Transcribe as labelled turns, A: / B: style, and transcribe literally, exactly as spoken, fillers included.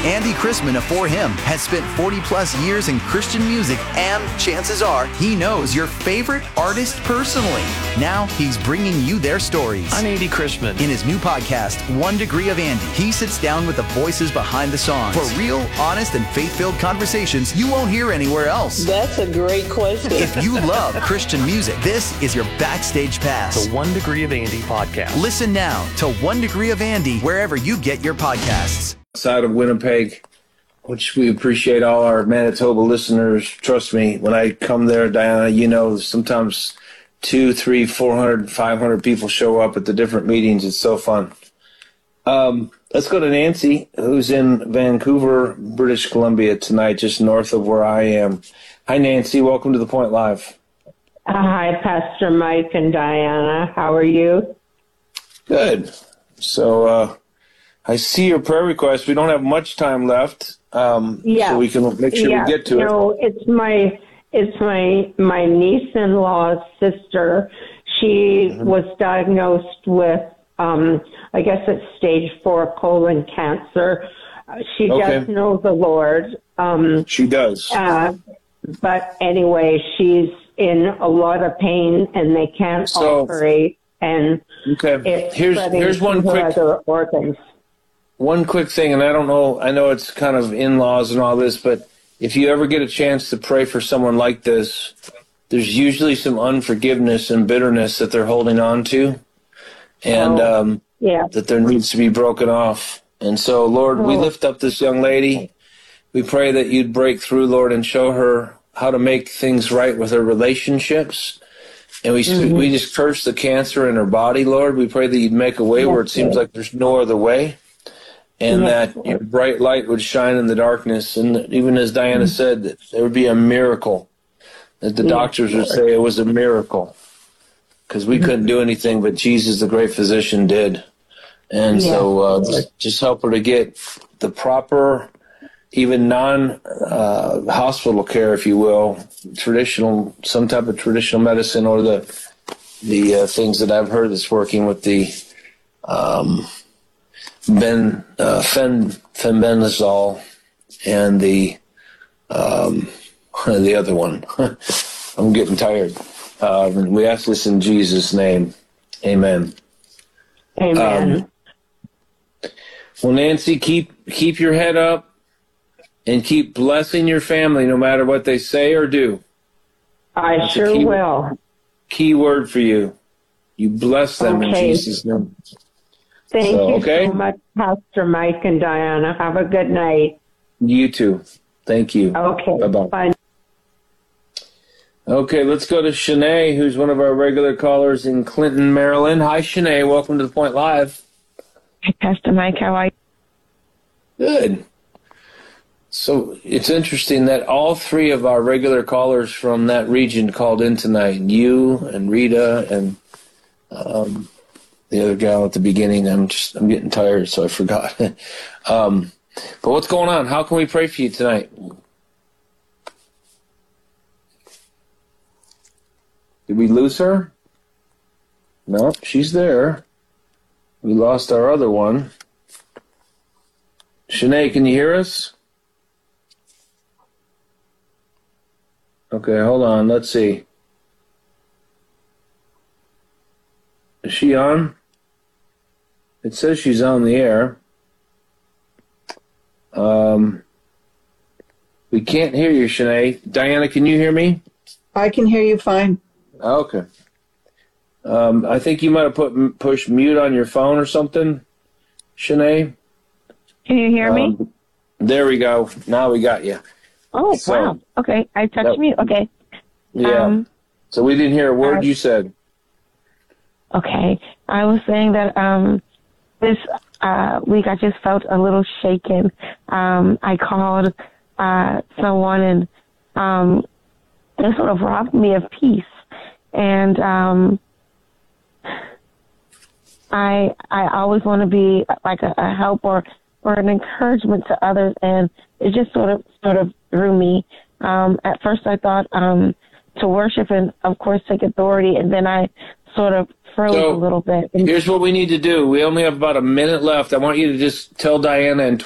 A: Andy Chrisman of For Him has spent forty plus years in Christian music, and chances are he knows your favorite artist personally. Now he's bringing you their stories.
B: I'm Andy Chrisman.
A: In his new podcast, One Degree of Andy, he sits down with the voices behind the songs for real, honest, and faith-filled conversations you won't hear anywhere else.
C: That's a great question.
A: If you love Christian music, this is your backstage pass.
B: The One Degree of Andy podcast.
A: Listen now to One Degree of Andy wherever you get your podcasts.
D: Outside of Winnipeg, which we appreciate all our Manitoba listeners. Trust me, when I come there, Diana, you know, sometimes two, three, four hundred, five hundred people show up at the different meetings. It's so fun. Um, let's go to Nancy, who's in Vancouver, British Columbia tonight, just north of where I am. Hi, Nancy. Welcome to The Point Live.
C: Hi, Pastor Mike and Diana. How are you?
D: Good. So, uh, I see your prayer request. We don't have much time left, um,
C: yeah.
D: so we can make sure
C: yeah.
D: we get to
C: you
D: it.
C: know, it's my it's my my niece-in-law's sister. She mm-hmm. was diagnosed with, um, I guess it's stage four colon cancer. She
D: okay.
C: does know the Lord. Um,
D: she does.
C: Uh, but anyway, she's in a lot of pain, and they can't
D: so,
C: operate. And
D: okay.
C: it's
D: here's here's one quick
C: other organs.
D: One quick thing, and I don't know, I know it's kind of in-laws and all this, but if you ever get a chance to pray for someone like this, there's usually some unforgiveness and bitterness that they're holding on to, and
C: oh,
D: um,
C: yeah.
D: that there needs to be broken off. And so, Lord, oh. we lift up this young lady. We pray that you'd break through, Lord, and show her how to make things right with her relationships. And we mm-hmm. we just curse the cancer in her body, Lord. We pray that you'd make a way yes, where it seems like there's no other way. And yes, that your bright light would shine in the darkness. And even as Diana mm-hmm. said, that there would be a miracle. That the yes, doctors would say it was a miracle. Because we mm-hmm. couldn't do anything, but Jesus, the great physician, did. And yes. so uh, just, just help her to get the proper, even non-hospital uh, care, if you will, traditional, some type of traditional medicine, or the the uh, things that I've heard that's working with the um, ben uh, fen fenbendazole and the um, the other one. I'm getting tired. Uh, we ask this in Jesus' name. Amen.
C: Amen.
D: Um, well, Nancy, keep keep your head up. And keep blessing your family no matter what they say or do.
C: I That's sure
D: key,
C: will.
D: Key word for you. You bless them
C: okay.
D: in Jesus' name.
C: Thank
D: so,
C: you
D: okay?
C: so much, Pastor Mike and Diana. Have a good night.
D: You too. Thank you.
C: Okay.
D: Bye-bye.
C: Bye.
D: Okay, let's go to Shanae, who's one of our regular callers in Clinton, Maryland. Hi, Shanae. Welcome to The Point Live.
E: Hi, Pastor Mike. How are you?
D: Good. So it's interesting that all three of our regular callers from that region called in tonight. You and Rita and um, the other gal at the beginning. I'm just I'm getting tired, so I forgot. um, but what's going on? How can we pray for you tonight? Did we lose her? No, she's there. We lost our other one. Shanae, can you hear us? Okay, hold on. Let's see. Is she on? It says she's on the air. Um, we can't hear you, Shanae. Diana, can you hear me?
F: I can hear you fine.
D: Okay. Um, I think you might have put pushed mute on your phone or something, Shanae.
E: Can you hear
D: um,
E: me?
D: There we go. Now we got you.
E: Oh,
D: so,
E: wow. Okay. I touched
D: that,
E: mute. Okay.
D: Yeah.
E: Um,
D: so we didn't hear a word
E: uh,
D: you said.
E: Okay. I was saying that um, this uh, week I just felt a little shaken. Um, I called uh, someone and um, it sort of robbed me of peace. And um, I I always want to be like a, a help or, or an encouragement to others, and it just sort of sort of threw me. Um, at first I thought um, to worship and, of course, take authority, and then I sort of froze
D: so,
E: a little bit.
D: Here's what we need to do. We only have about a minute left. I want you to just tell Diana in